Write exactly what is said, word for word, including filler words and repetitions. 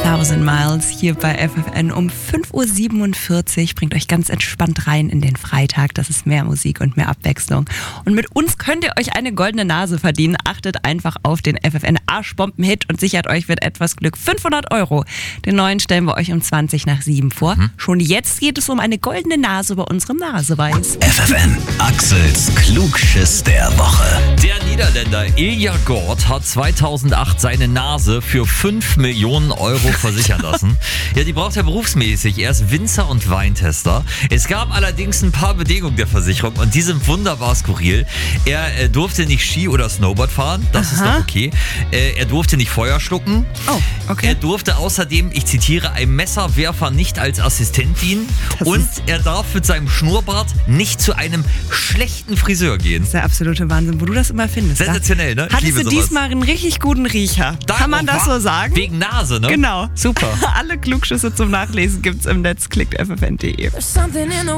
Thousand Miles hier bei F F N um fünf Uhr siebenundvierzig. Bringt euch ganz entspannt rein in den Freitag. Das ist mehr Musik und mehr Abwechslung. Und mit uns könnt ihr euch eine goldene Nase verdienen. Achtet einfach auf den F F N Arschbomben-Hit und sichert euch mit etwas Glück fünfhundert Euro. Den neuen stellen wir euch um zwanzig nach sieben vor. Mhm. Schon jetzt geht es um eine goldene Nase bei unserem Naseweiß. F F N, Axels Klugschiss der Woche. Der Niederländer Ilja Gort hat zweitausendacht seine Nase für fünf Millionen Euro versichern lassen. Ja, die braucht er berufsmäßig. Er ist Winzer und Weintester. Es gab allerdings ein paar Bedingungen der Versicherung und die sind wunderbar skurril. Er äh, durfte nicht Ski oder Snowboard fahren, das Aha. ist doch okay. Äh, er durfte nicht Feuer schlucken. Oh, okay. Er durfte außerdem, ich zitiere, einem Messerwerfer nicht als Assistent dienen. Das und er darf mit seinem Schnurrbart nicht zu einem schlechten Friseur gehen. Das ist der absolute Wahnsinn, wo du das immer findest. Sensationell, ne? Ich Hattest liebe du sowas. diesmal einen richtig guten Riecher? Da Kann man das so sagen? Wegen Nase, ne? Genau. Super. Alle Klugschüsse zum Nachlesen gibt's im Netz. Klickt F F N punkt de.